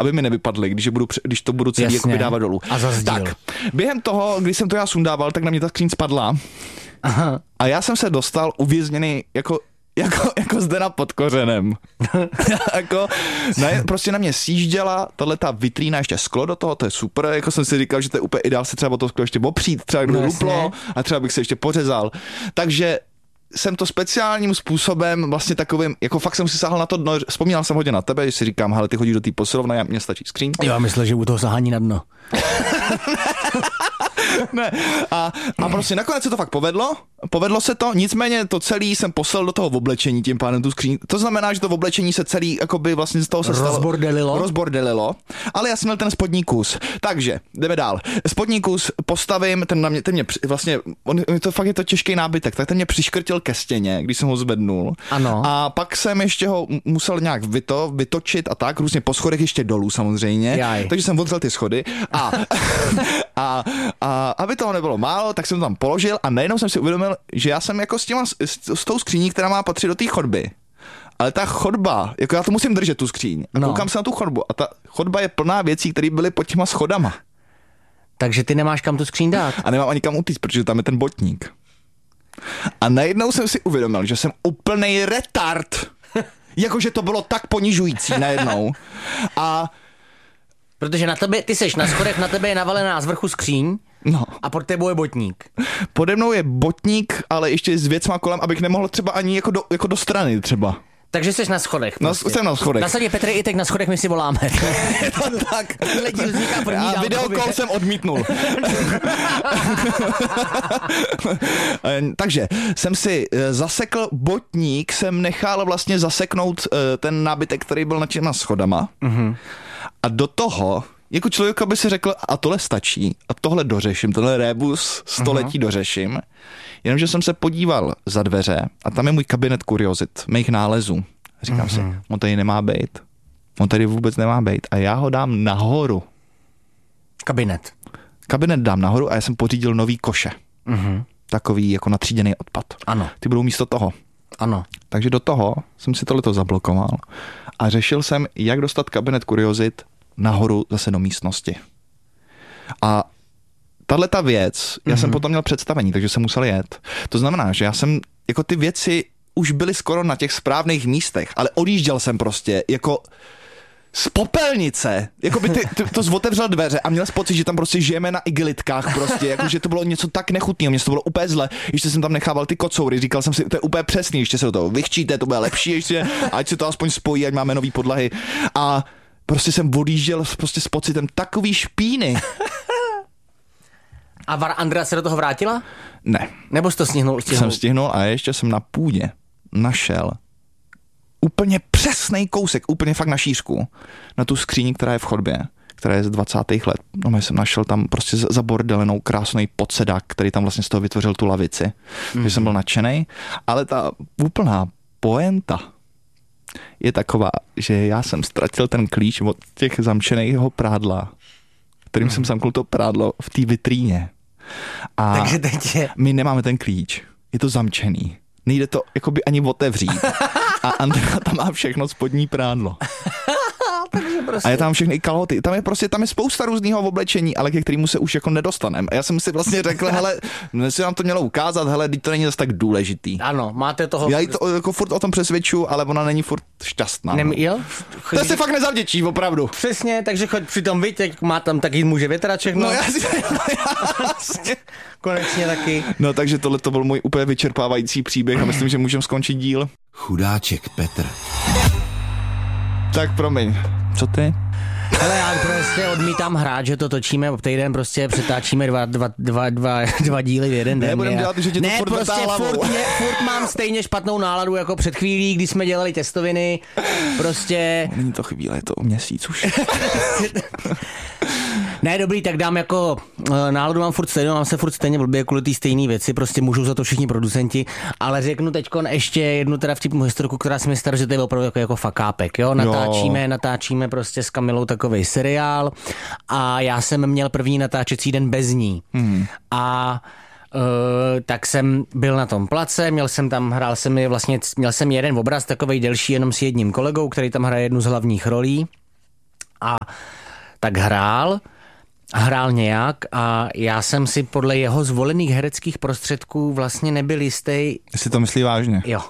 aby mi nevypadly, když to budu celý jakoby dávat dolů. A zazdíl. Tak, během toho, když jsem to já sundával, tak na mě ta skříň spadla. Aha. A já jsem se dostal uvězněný jako Zdena pod kořenem. Prostě na mě sjížděla tato vitrína, ještě sklo do toho, to je super, jako jsem si říkal, že to je úplně ideál se třeba o to sklo ještě opřít, třeba kdo ruplo a třeba bych se ještě pořezal. Takže jsem to speciálním způsobem vlastně takovým, jako fakt jsem si sáhl na to dno, vzpomínal jsem hodně na tebe, že si říkám, hele, ty chodíš do té posilovny, mně stačí skříň. Jo, myslím, že u toho sahání na dno. Ne. A prostě nakonec se to fakt povedlo se to, nicméně to celý jsem poslal do toho oblečení tím pádem tu skříň. To znamená, že to oblečení se celý jakoby vlastně z toho se stalo rozbordelilo, ale já jsem měl ten spodní kus. Takže jdeme dál. Spodní kus postavím, ten mě vlastně, je to těžký nábytek, tak ten mě přiškrtil ke stěně, když jsem ho zvednul. Ano. A pak jsem ještě ho musel nějak vytočit a tak, různě po schodech ještě dolů samozřejmě. Jaj. Takže jsem odřel ty schody a aby toho nebylo málo, tak jsem to tam položil a najednou jsem si uvědomil, že já jsem jako s tou skříní, která má patřit do té chodby. Ale ta chodba, jako já to musím držet tu skříň. A koukám se na tu chodbu a ta chodba je plná věcí, které byly pod těma schodama. Takže ty nemáš kam tu skříň dát. A nemám ani kam utíct, protože tam je ten botník. A najednou jsem si uvědomil, že jsem úplnej retard. Jakože to bylo tak ponižující najednou. Protože ty seš na schodech, na tebe je navalená z vrchu skříň. No. A pod tebou je botník. Pode mnou je botník, ale ještě s věcma kolem, abych nemohl třeba ani jako do strany třeba. Takže jsi na schodech. Prostě. Jsem na schodech. Na sadě Petře i teď na schodech my si voláme. Je to tak. A videokol jsem odmítnul. Takže jsem si zasekl botník, jsem nechal vlastně zaseknout ten nábytek, který byl na schodama. Mm-hmm. A do toho jako člověk by si řekl, a tohle stačí, a tohle dořeším, tohle rébus století dořeším, jenomže jsem se podíval za dveře a tam je můj kabinet kuriozit, mých nálezů. Říkám si, on tady nemá bejt. On tady vůbec nemá bejt a já ho dám nahoru. Kabinet dám nahoru a já jsem pořídil nový koše. Takový jako natříděný odpad. Ano. Ty budou místo toho. Ano. Takže do toho jsem si tohleto zablokoval a řešil jsem, jak dostat kabinet kuriozit nahoru zase do místnosti. A tahleta věc, já jsem potom měl představení, takže jsem musel jet. To znamená, že já jsem, jako ty věci už byly skoro na těch správných místech, ale odjížděl jsem prostě jako z popelnice. Jakoby ty to otevřel dveře a měl jsi pocit, že tam prostě žijeme na igelitkách prostě, jakože to bylo něco tak nechutného, mně to bylo úplně zle. Ještě jsem tam nechával ty kocoury, říkal jsem si, to je úplně přesný, ještě se do toho vychčíte, to bude lepší, ještě, ať se to aspoň spojí, ať máme nový podlahy. A prostě jsem odjížděl prostě s pocitem takový špíny. A Andrea se do toho vrátila? Ne. Nebo jsi to stihnul? Jsem stihnul a ještě jsem na půdě našel úplně přesnej kousek, úplně fakt na šířku, na tu skříni, která je v chodbě, která je z 20. let. No, já jsem našel tam prostě zabordelenou krásný podsedák, který tam vlastně z toho vytvořil tu lavici. Takže jsem byl nadšenej, ale ta úplná poenta je taková, že já jsem ztratil ten klíč od těch zamčeného prádla, kterým jsem zamknul to prádlo v té vitríně. A takže teď my nemáme ten klíč. Je to zamčený. Nejde to jakoby ani otevřít. A Andrea tam má všechno spodní prádlo. Prostě. A je tam všechny kalhoty. Tam je spousta různého oblečení, ale ke kterému se už jako nedostaneme. A já jsem si vlastně řekl, hele, si nám to mělo ukázat, hele, to není zase tak důležitý. Ano, máte toho. Já jí to jako furt o tom přesvědču, ale ona není furt šťastná. Jo? To se fakt nezavděčí, opravdu. Přesně, takže choď přitom teď má tam taky může větrat všechno. No jasně. Konečně taky. No takže tohle to byl můj úplně vyčerpávající příběh a myslím, že můžeme skončit díl. Chudáček Petr. Tak promiň, co ty? Hele, já prostě odmítám hrát, že to točíme týden, prostě přetáčíme dva díly v jeden den. Nebudem dělat, že ti to furt prostě furt mám stejně špatnou náladu jako před chvílí, kdy jsme dělali testoviny, prostě... Není to chvíle, je to měsíc už. Ne, dobrý, tak dám jako náladu mám se furt stejně blbě kvůli té stejné věci, prostě můžou za to všichni producenti, ale řeknu teďkon ještě jednu teda vtipnou historku, která si mi stará, že to je opravdu jako fakápek, jo? Natáčíme prostě s Kamilou takovej seriál a já jsem měl první natáčecí den bez ní. A tak jsem byl na tom place, měl jsem jeden obraz takovej delší jenom s jedním kolegou, který tam hraje jednu z hlavních rolí. A tak hrál nějak a já jsem si podle jeho zvolených hereckých prostředků vlastně nebyl jistý. Jestli to myslí vážně. Jo.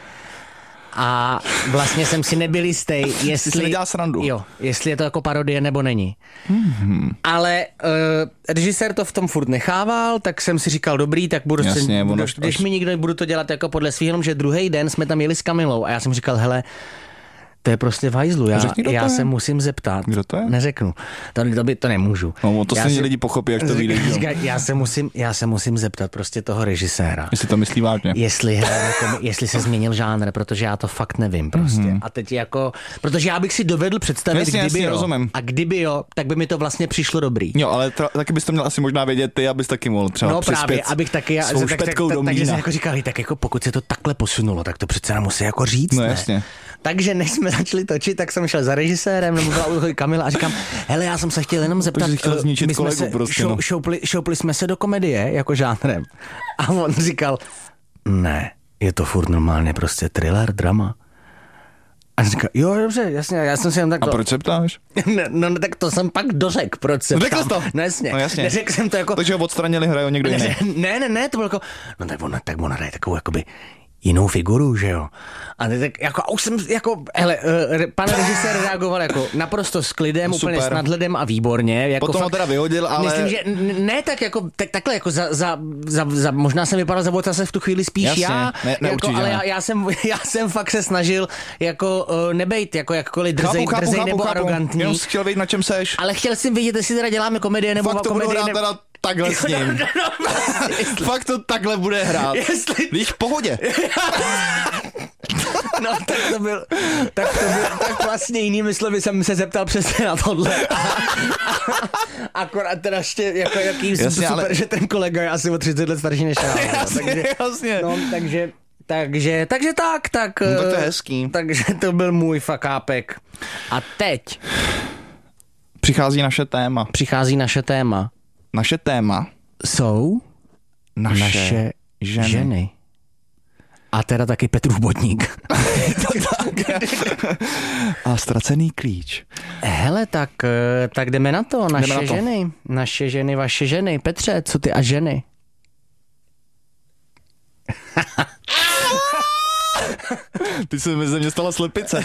A vlastně jsem si nebyl jistý, jestli nedělá srandu. Jo, jestli je to jako parodie nebo není. Ale režisér to v tom furt nechával, tak jsem si říkal, dobrý, tak budu když mi nikdo budu to dělat jako podle svých, jenom že druhý den jsme tam jeli s Kamilou a já jsem říkal, hele, to je prostě v hajzlu. Já se musím zeptat. Kdo to je? Neřeknu. To nemůžu. No, to si lidi pochopí, jak to vyjde. Já se musím zeptat prostě toho režiséra. Jestli to myslí vážně. Jestli se změnil žánr, protože já to fakt nevím prostě. A teď jako, protože já bych si dovedl představit, kdyby jo. Rozumím. A kdyby jo, tak by mi to vlastně přišlo dobrý. Jo, ale taky bys to měl asi možná vědět ty, abys taky mohl třeba přispět. No právě, abych taky svou špetkou do takže mlýna. jsem jako říkal, tak jako pokud se to takhle posunulo, tak to přece musí jako říct, no, ne? Jasně. Takže než jsme začali točit, tak jsem šel za režisérem, nebo byla u Kamila a říkám, hele, já jsem se chtěl jenom zeptat, my jsme šoupli jsme se do komedie jako žánrem. A on říkal, ne, je to furt normálně prostě thriller, drama. A říkal, jo, dobře, jasně, já jsem si jen tak to... A proč se ptáš? No, tak to jsem pak dořekl, proč se ptám. To? No jasně. Neřekl jsem to jako... Takže ho odstranili, hrajou někdo jiný. Ne, to bylo jako... No tak ona hraje takovou jakoby jinou figuru, že jo. A tak jako, už jsem jako, hele, pan režisér reagoval jako naprosto s klidem, super. Úplně s nadhledem a výborně. Jako potom ho teda vyhodil, ale... Myslím, že ne tak jako, takhle jako za možná jsem vypadal za bota se v tu chvíli spíš. Jasně, já, ne, jako, ale já jsem fakt se snažil jako nebejt jako jakkoliv drzej nebo arrogantní. Jenom chtěl vědět, na čem seš. Ale chtěl jsem vědět, jestli teda děláme komedie nebo fakt to komedie. Fakt to teda takhle s ním. Fakt to takhle bude hrát. Víš, v pohodě. No, tak vlastně jinými slovy jsem se zeptal přesně na tohle. Akorát teda ještě, jako jaký jasně, super, ale... že ten kolega je asi o 30 let starší než já. Jasně. No, takže tak. No, tak to je hezký. Takže to byl můj fakápek. A teď přichází naše téma. Naše téma jsou naše ženy. A teda taky Petrův botník. A ztracený klíč. Hele, tak jdeme na to. Naše ženy, vaše ženy. Petře, co ty a ženy? Ty se ze mě stala slepice.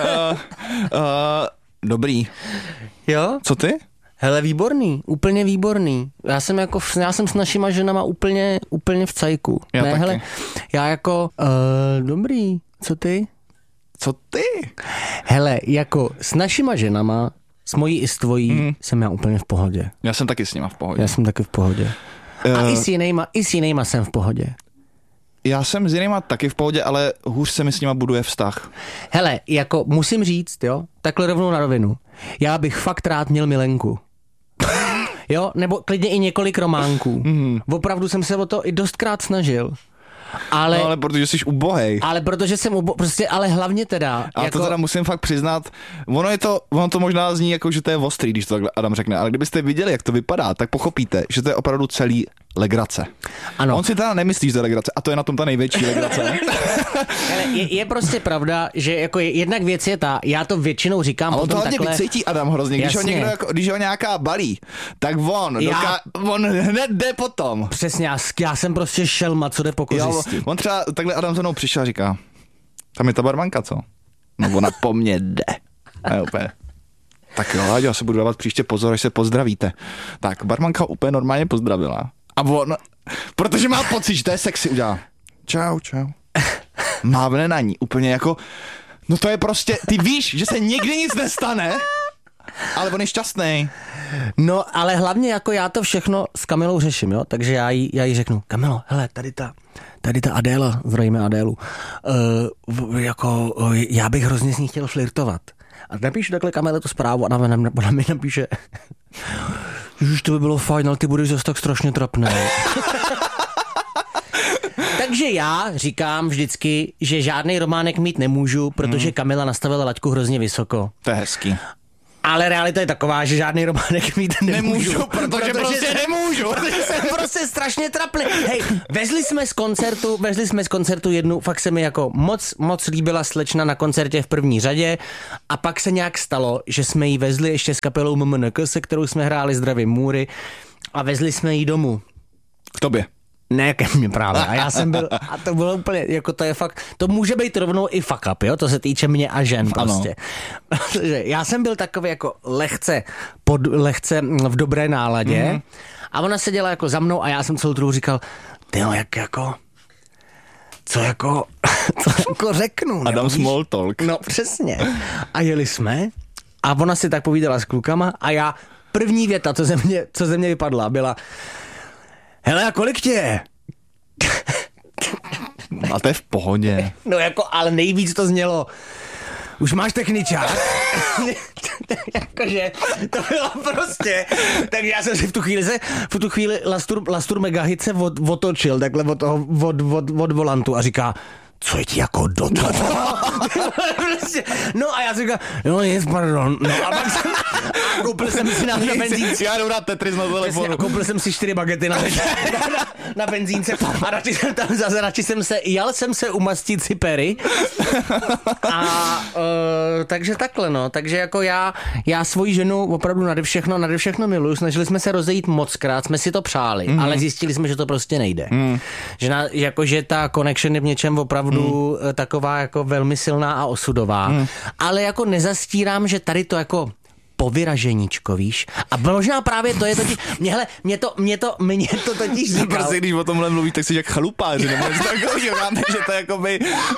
Dobrý. Jo? Co ty? Hele, výborný, úplně výborný. Já jsem s našima ženama úplně v cajku. Já taky. Hele, já jako, dobrý, co ty? Co ty? Hele, jako s našima ženama, s mojí i s tvojí, jsem já úplně v pohodě. Já jsem taky s nima v pohodě. Já jsem taky v pohodě. A i s jinýma jsem v pohodě. Já jsem s jinýma taky v pohodě, ale hůř se mi s nima buduje vztah. Hele, jako musím říct, jo, takhle rovnou na rovinu. Já bych fakt rád měl milenku. Jo, nebo klidně i několik románků. Opravdu jsem se o to i dostkrát snažil. Ale protože jsi ubohej. Ale protože jsem prostě, ale hlavně teda. A jako... to teda musím fakt přiznat, ono to možná zní jako, že to je ostrý, když to takhle Adam řekne, ale kdybyste viděli, jak to vypadá, tak pochopíte, že to je opravdu celý legrace. Ano. On si teda nemyslí, že to je legrace, a to je na tom ta největší legrace. je prostě pravda, že jako jednak věc je ta, já to většinou říkám. A on to hlavně takhle... vycítí Adam hrozně, když ho nějaká balí, tak on hned jde potom. Přesně, já jsem prostě šelma, co jde po kořisti. On třeba takhle Adam za mnou přišel a říká, tam je ta barmanka, co? No ona po mně jde. A je úplně... Tak jo, já se budu dávat příště pozor, až se pozdravíte. Tak, barmanka úplně normálně pozdravila. A on, protože má pocit, že to je sexy, udělá. Čau. Mávne na ní, úplně jako, no to je prostě, ty víš, že se nikdy nic nestane, ale on je šťastný. No, ale hlavně jako já to všechno s Kamilou řeším, jo, takže já jí řeknu, Kamilo, hele, tady ta Adéla, zdravíme Adélu, já bych hrozně s ní chtěl flirtovat. A napíšu takhle Kamile tu zprávu a ona mi napíše, ježiš, to by bylo fajn, ale ty budeš zase tak strašně trapný. Takže já říkám vždycky, že žádný románek mít nemůžu, protože Kamila nastavila laťku hrozně vysoko. To je hezký. Ale realita je taková, že žádný románek mít nemůžu. Protože prostě nemůžu. Protože jsem prostě strašně trapný. Hej, vezli jsme z koncertu jednu, fakt se mi jako moc líbila slečna na koncertě v první řadě a pak se nějak stalo, že jsme ji vezli ještě s kapelou MMNK, se kterou jsme hráli Zdravím Můry a vezli jsme ji domů. K tobě. Ne, ke mně právě. A já jsem byl, a to bylo úplně, jako to je fakt, to může být rovnou i fuck up, jo, to se týče mě a žen prostě. Protože já jsem byl takový jako lehce v dobré náladě a ona seděla jako za mnou a já jsem celou druhou říkal, tyjo, co jako řeknu. Adam small talk. No přesně. A jeli jsme a ona si tak povídala s klukama a já, první věta, co ze mě vypadla, byla hele, a kolik tě je? A to je v pohodě. No jako, ale nejvíc to znělo. Už máš techničák? Jakože, to bylo prostě. Takže já jsem si v tu chvíli Lastur Megahit otočil takhle od volantu a říká, co je ti jako do toho? No a já jsem říkal, no nic, pardon. No a pak jsem, koupil jsem si na benzínce. Já jdu dát Tetris na telefonu. Koupil jsem si 4 bagety na benzínce a radši jsem se umastit si pery. A takže takhle, no. Takže jako já svoji ženu opravdu nade všechno miluju. Snažili jsme se rozejít mockrát, jsme si to přáli, ale zjistili jsme, že to prostě nejde. Že ta connection je v něčem opravdu taková jako velmi silná a osudová. Ale jako nezastírám, že tady to jako povyraženíčko, víš? A možná právě to je totiž, mě to totiž říkal. Prostě když o tomhle mluví, tak jsi jak chalupáři, nebo něco takového, že to jakoby...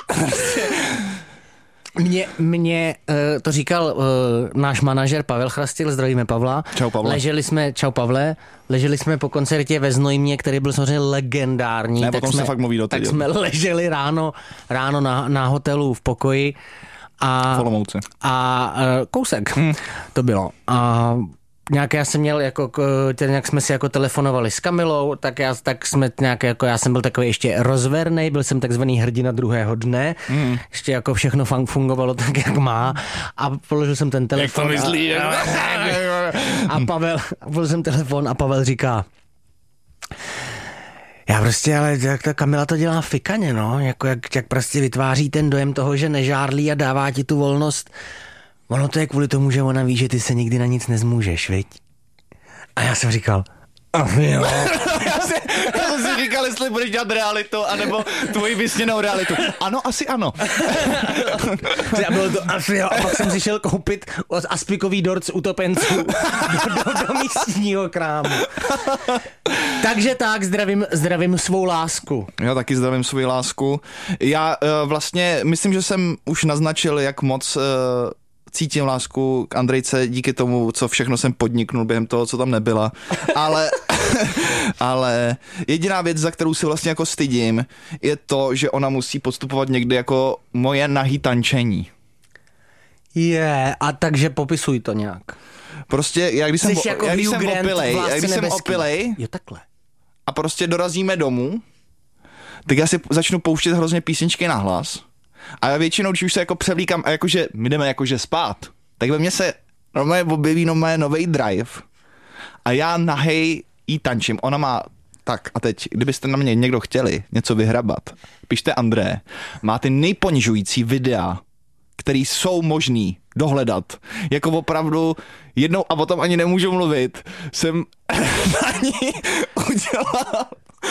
Mně to říkal náš manažer Pavel Chrastil, zdravíme Pavla. Čau Pavle. Čau Pavle. Leželi jsme po koncertě ve Znojmě, který byl samozřejmě legendární. Ne, tak se fakt mluví do tak jsme leželi ráno na hotelu v pokoji. A kousek to bylo. A nějak já jsem měl nějak jsme si jako telefonovali s Kamilou, tak jsme nějak jako já jsem byl takový ještě rozvernej, byl jsem takzvaný hrdina druhého dne, ještě jako všechno fungovalo tak, jak má a položil jsem ten telefon. Jak to myslí? Položil jsem telefon a Pavel říká, já prostě, ale jak ta Kamila to dělá fikaně, no, jako jak prostě vytváří ten dojem toho, že nežárlí a dává ti tu volnost. Ono to je kvůli tomu, že ona ví, že ty se nikdy na nic nezmůžeš, viď? A já jsem říkal, jo. já jsem si říkal, jestli budeš dělat realitu, anebo tvoji vysněnou realitu. Ano, asi ano. A bylo to asi jo. A pak jsem si šel koupit aspikový dort z utopenců do místního krámu. Takže tak, zdravím svou lásku. Já taky zdravím svou lásku. Já vlastně myslím, že jsem už naznačil, jak moc... cítím lásku k Andrejce díky tomu, co všechno jsem podniknul během toho, co tam nebyla. Ale jediná věc, za kterou si vlastně jako stydím, je to, že ona musí podstupovat někdy jako moje nahý tančení. A takže popisuj to nějak. Prostě, když jsem opilej, jo, takhle. A prostě dorazíme domů, tak já si začnu pouštět hrozně písničky na hlas. A já většinou, když už se jako převlíkám a jakože my jdeme jakože spát, tak ve mně se normálně objeví nový drive a já nahej jí tančím. Ona má tak a teď, kdybyste na mě někdo chtěli něco vyhrabat, pište André, má ty nejponižující videa, který jsou možný dohledat. Jako opravdu jednou, a o tom ani nemůžu mluvit, jsem na ní udělal...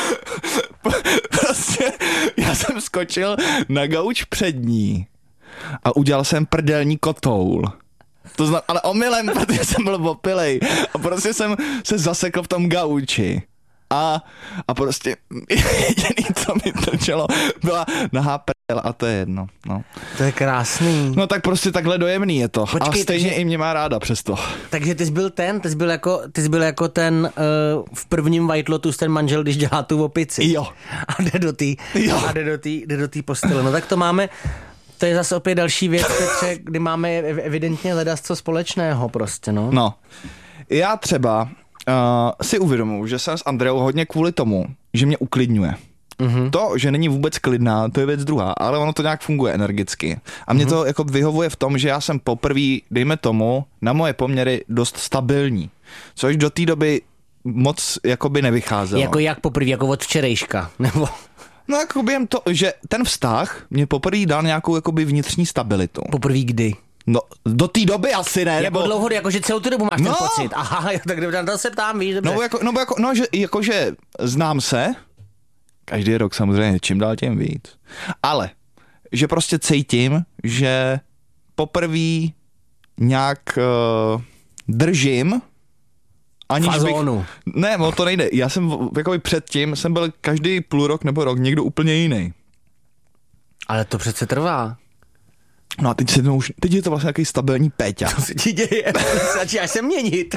Prostě já jsem skočil na gauč před ní a udělal jsem prdelní kotoul. To znamená, ale omylem, protože jsem byl opilej a prostě jsem se zasekl v tom gauči. A prostě jediný, co mi trčelo, byla nahá prdel a to je jedno. No. To je krásný. No tak prostě takhle dojemný je to. Počkej, a stejně i mě má ráda přesto. Takže ty jsi byl jako ten v prvním White Lotus, ten manžel, když dělá tu opici. Jo. A jde do té postele. No tak to máme, to je zase opět další věc, kdy máme evidentně ledasco společného prostě, no. No. Já třeba si uvědomuji, že jsem s Andreou hodně kvůli tomu, že mě uklidňuje. To, že není vůbec klidná, to je věc druhá, ale ono to nějak funguje energicky. A mě to jako vyhovuje v tom, že já jsem poprvé, dejme tomu, na moje poměry dost stabilní. Což do té doby moc jakoby nevycházelo. Jako jak poprvé, jako od včerejška, nebo... No jako během to, že ten vztah mě poprvé dal nějakou jakoby vnitřní stabilitu. Poprvé kdy? No, do té doby asi ne. Jako dlouho, jakože celou tu dobu máš ten pocit. Aha, tak to se ptám, víš, dobře. Že znám se, každý rok samozřejmě, čím dál tím víc. Ale, že prostě cítím, že poprvé nějak držím, aniž fazónu. Bych... Ne, to nejde. Já jsem jakoby předtím, jsem byl každý půl rok nebo rok někdo úplně jiný. Ale to přece trvá. No a teď je to vlastně nějaký stabilní Péťa. Co se ti děje? Začínáš se měnit.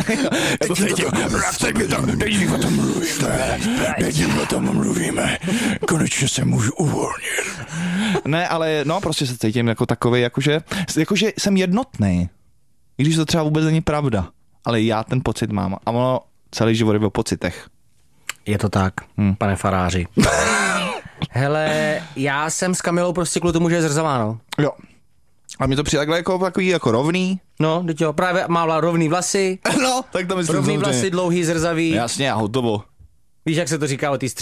Teď o tom mluvíme. Konečně se můžu uvolnit. Ne, ale no prostě se cítím jako takovej, jakože jsem jednotný. I když to třeba vůbec není pravda. Ale já ten pocit mám. A ono celý život je o pocitech. Je to tak, pane faráři. Hele, já jsem s Kamilou prostě kvůli tomu, že je zrzaváno. Jo. A mi to přijde jako takový jako rovný. No, teď jo, právě má rovný vlasy. No, tak to myslím. Rovný samozřejmě. vlasy, dlouhý, zrzavý. Jasně, a hotovo. Víš, jak se to říká o té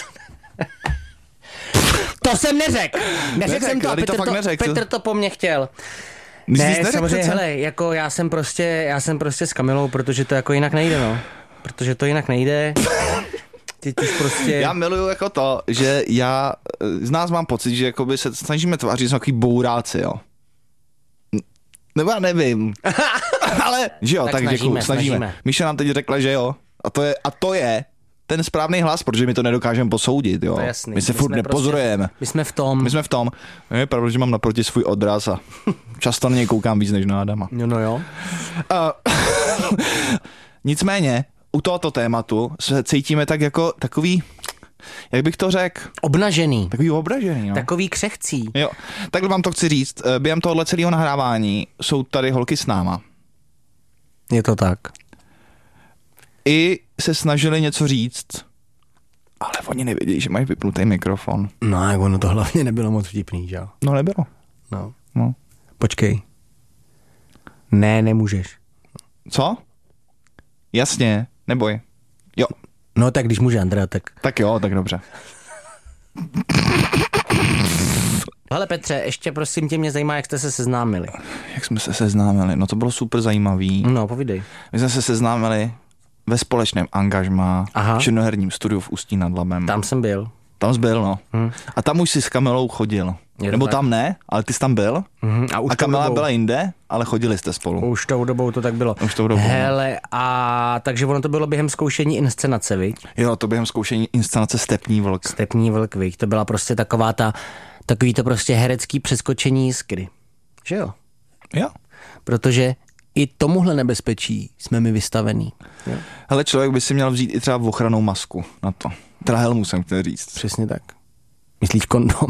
To jsem neřekl. Neřekl jsem to, a Petr to po mně chtěl. Ne, samozřejmě, hele, jako já jsem prostě s Kamilou, protože to jako jinak nejde, no. Protože to jinak nejde. Prostě... Já miluju jako to, že já z nás mám pocit, že jakoby se snažíme tvářit takový bouráci, jo. Nebo já nevím. Ale, že jo, tak děkuju, snažíme. Míša nám teď řekla, že jo. A to je ten správný hlas, protože my to nedokážeme posoudit, jo. Jasný. My se furt nepozorujeme. My jsme v tom. Je pravda, že mám naproti svůj odraz a často na něj koukám víc než na Adama. No jo. Nicméně, u tohoto tématu se cítíme tak jako takový, jak bych to řekl? Obnažený. Takový obnažený, no. Takový křehcí. Jo, takhle vám to chci říct. Během tohohle celého nahrávání jsou tady holky s náma. Je to tak. I se snažili něco říct, ale oni nevěděli, že mají vypnutý mikrofon. No, jak ono to hlavně nebylo moc vtipný, že jo? No, nebylo. No. Počkej. Ne, nemůžeš. Co? Jasně, neboj. Jo. No tak když může Andrea, tak... Tak jo, tak dobře. Hele Petře, ještě prosím tě, mě zajímá, jak jste se seznámili. Jak jsme se seznámili? No to bylo super zajímavý. No, povídej. My jsme se seznámili ve společném angažmá v činoherním studiu v Ústí nad Labem. Tam jsem byl. Tam jsi byl, no. A tam už jsi s Kamilou chodil. Nebo tam ne, ale ty jsi tam byl. A Kamila byla jinde, ale chodili jste spolu. Už tou dobou to tak bylo. Hele, a takže ono to bylo během zkoušení inscenace, viď? Jo, to během zkoušení inscenace Stepní vlk. Stepní vlk, viď? To byla prostě takový to prostě herecký přeskočení jiskry. Že jo? Jo. Protože i tomuhle nebezpečí jsme my vystavení. Jo? Hele, člověk by si měl vzít i třeba ochrannou masku na to. Teda helmu jsem chtěl říct. Přesně tak. Myslíš kondom?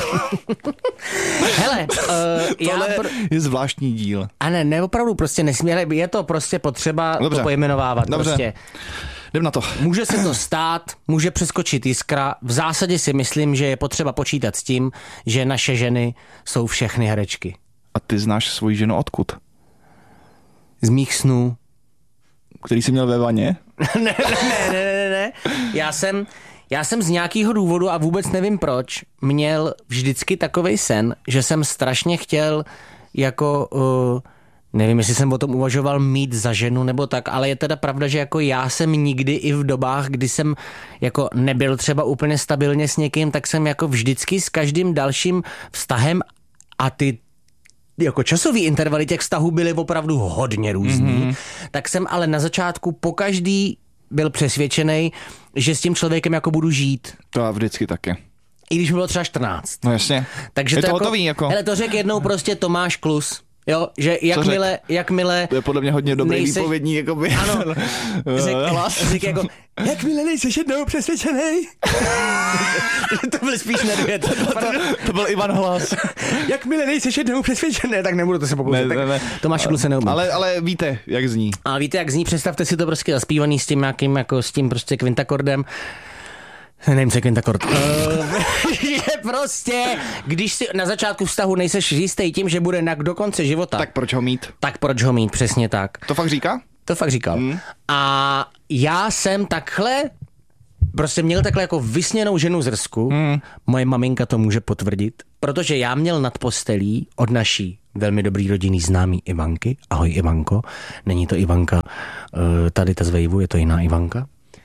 Hele, je zvláštní díl. A ne, opravdu prostě nesměle, je to prostě potřeba to pojmenovávat. Dobře. Prostě. Jdem na to. Může se to stát, může přeskočit jiskra. V zásadě si myslím, že je potřeba počítat s tím, že naše ženy jsou všechny herečky. A ty znáš svoji ženu odkud? Z mých snů. Který jsi měl ve vaně? Ne. Já jsem z nějakého důvodu, a vůbec nevím proč, měl vždycky takovej sen, že jsem strašně chtěl jako, nevím, jestli jsem o tom uvažoval, mít za ženu nebo tak, ale je teda pravda, že jako já jsem nikdy i v dobách, kdy jsem jako nebyl třeba úplně stabilně s někým, tak jsem jako vždycky s každým dalším vztahem a ty jako časový intervaly těch vztahů byly opravdu hodně různý, tak jsem ale na začátku pokaždý byl přesvědčený, že s tím člověkem jako budu žít. To a vždycky taky. I když mi bylo třeba 14. No jasně. Takže je to hotový jako. Hele, to řekl jednou prostě Tomáš Klus. Jo, že jakmile to je podle mě hodně dobrý výpovědní jakoby. Ano. Řekl jako, jakmile nejseš jednou přesvědčený. To byl spíš nedvěd. To byl Ivan Hlas. Jakmile nejseš jednou přesvědčený, tak nebudu to se pokusit. Ne. Tomáš Klus se neumí. Ale víte, jak zní. Ale víte, jak zní, představte si to prostě zaspívaný s tím nějakým, jako s tím prostě kvintakordem. Nevím, co je kvintakord. Že prostě, když si na začátku vztahu nejseš jistý tím, že bude do konce života. Tak proč ho mít? Tak proč ho mít, přesně tak. To fakt říká? To fakt říkal. A já jsem takhle, prostě měl takhle jako vysněnou ženu zrsku. Moje maminka to může potvrdit, protože já měl nad postelí od naší velmi dobrý rodinný známý Ivanky. Ahoj Ivanko. Není to Ivanka tady ta z Vejvu, je to jiná Ivanka.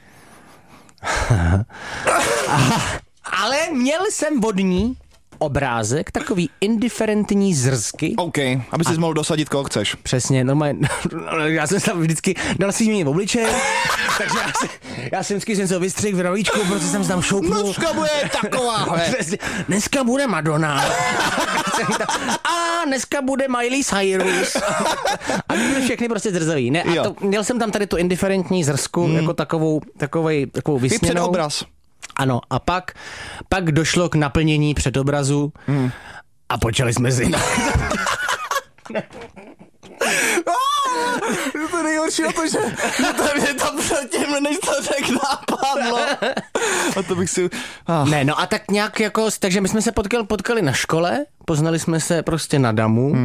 Ale měl jsem od ní obrázek, takový indiferentní zrsky. OK, aby si mohl dosadit, koho chceš. Přesně, normálně, já jsem tam vždycky dal si mě v obličeji, takže já jsem vždycky se vystřihl v rovíčku, protože jsem se tam šoupnul. Dneska bude taková. Dneska bude Madonna. A dneska bude Miley Cyrus. A byly všechny prostě zrzavý. Ne, a to, měl jsem tam tady tu indiferentní zrsku, jako takovou vysněnou. Předobraz. Ano, a pak došlo k naplnění předobrazu a počali jsme si. To nejhorší o to, že to mě to předtím, než to řekl, napadlo. A to bych si... Ne, no a tak nějak jako, takže my jsme se potkali na škole, poznali jsme se prostě na damu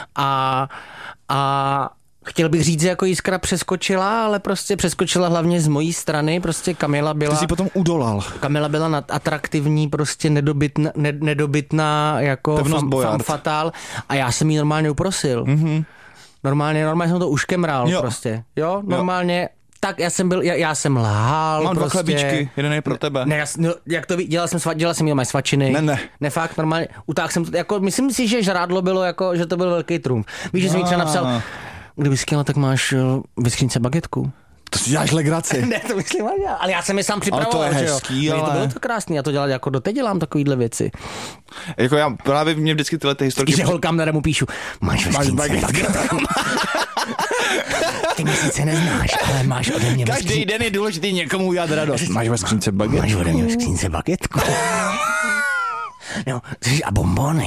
a chtěl bych říct, že jako jiskra přeskočila, ale prostě přeskočila hlavně z mojí strany, prostě Kamila byla... Ty jsi potom udolal. Kamila byla atraktivní, prostě nedobytná jako femme fatale a já jsem jí normálně uprosil. Normálně jsem to uškem rál prostě. Jo, normálně... Tak já jsem lhal. Mám prostě. 2 chlebíčky, jeden je pro tebe. Ne, jak to dělal jsem jí svačiny. Ne, fakt, normálně, utáhl jsem to, jako, myslím si, že žrádlo bylo jako, že to byl velký trumf. Víš, že jsem jí třeba napsal, kdyby jsi chtěla, tak máš ve skřínce bagetku. To si děláš legraci. Ne, to myslím, ale já jsem je sám připravoval. Ale to je hezký, ale... To bylo to krásný, já to dělám, jako doteď dělám takovýhle věci. Jako já právě mě vždycky tyhle ty historky... Že holkám na mu píšu, máš ve skřínce bagetku. Ty mě sice neznáš, ale máš ode mě ve skřínce... Každý den je důležitý někomu udělat radost. Máš ve skřínce bagetku. Máš ode mě ve skřínce bagetku. No, a bonbónek.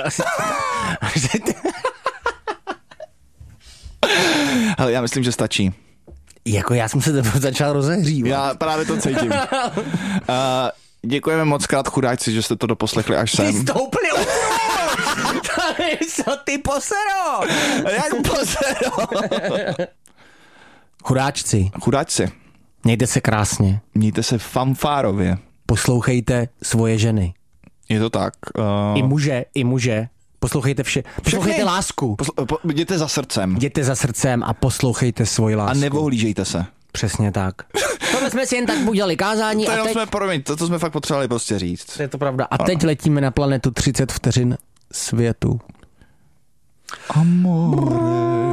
Hele, já myslím, že stačí. Jako já jsem se začal rozehřívat. Já právě to cítím. Děkujeme moc krát, chudáci, že jste to doposlechli až sem. Ty jsi to úplně utrval. Co ty posero? Jak posero? Chudáčci. Mějte se krásně. Mějte se fanfárově. Poslouchejte svoje ženy. Je to tak. I muže. Poslouchejte Poslouchejte lásku. Jděte za srdcem. Jděte za srdcem a poslouchejte svoji lásku. A nevohlížejte se. Přesně tak. Tohle jsme si jen tak udělali kázání. To jsme fakt potřebovali prostě říct. To je to pravda. A teď letíme na planetu 30 vteřin světu. Amore.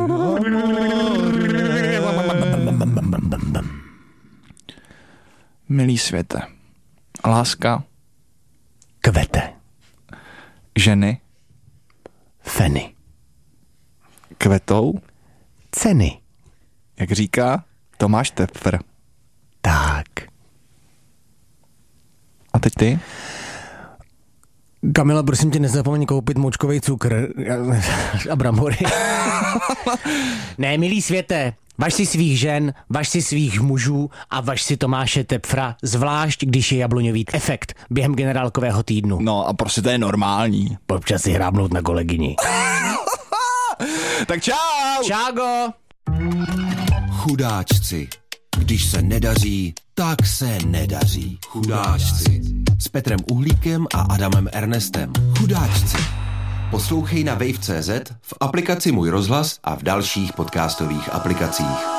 Milý světe. Láska. Kvete. Ženy. Feny. Kvetou. Ceny. Jak říká Tomáš Tepfr. Tak. A teď ty? Kamila, prosím tě, nezapomeň koupit moučkový cukr a brambory. Ne, milý světe, važ si svých žen, važ si svých mužů a važ si Tomáše Tepfra, zvlášť když je jabloňový efekt během generálkového týdnu. No a prostě to je normální. Občas si hrábnout na kolegyni. Tak čau! Čágo! Chudáčci. Když se nedaří, tak se nedaří. Chudáčci. S Petrem Uhlíkem a Adamem Ernestem. Chudáčci. Poslouchej na wave.cz, v aplikaci Můj rozhlas a v dalších podcastových aplikacích.